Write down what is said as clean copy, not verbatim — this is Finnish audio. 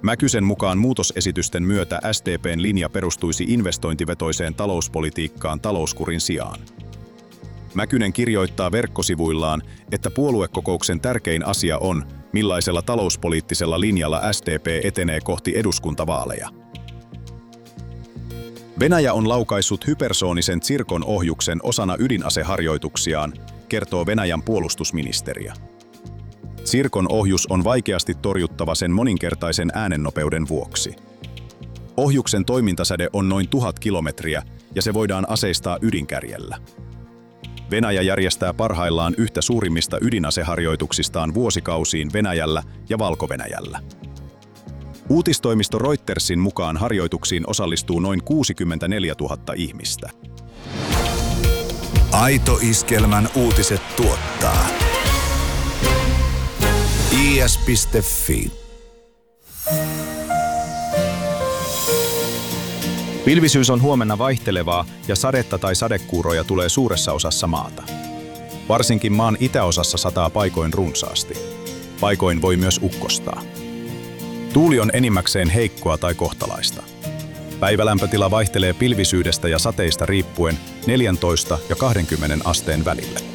Mäkysen mukaan muutosesitysten myötä SDP:n linja perustuisi investointivetoiseen talouspolitiikkaan talouskurin sijaan. Mäkynen kirjoittaa verkkosivuillaan, että puoluekokouksen tärkein asia on, millaisella talouspoliittisella linjalla SDP etenee kohti eduskuntavaaleja. Venäjä on laukaissut hypersoonisen Zircon ohjuksen osana ydinaseharjoituksiaan, kertoo Venäjän puolustusministeriö. Zircon ohjus on vaikeasti torjuttava sen moninkertaisen äänennopeuden vuoksi. Ohjuksen toimintasäde on noin 1000 kilometriä ja se voidaan aseistaa ydinkärjellä. Venäjä järjestää parhaillaan yhtä suurimmista ydinaseharjoituksistaan vuosikausiin Venäjällä ja Valko-Venäjällä. Uutistoimisto Reutersin mukaan harjoituksiin osallistuu noin 64 000 ihmistä. Aito Iskelmän uutiset tuottaa is.fi. Pilvisyys on huomenna vaihtelevaa ja sadetta tai sadekuuroja tulee suuressa osassa maata. Varsinkin maan itäosassa sataa paikoin runsaasti. Paikoin voi myös ukkostaa. Tuuli on enimmäkseen heikkoa tai kohtalaista. Päivälämpötila vaihtelee pilvisyydestä ja sateista riippuen 14 ja 20 asteen välillä.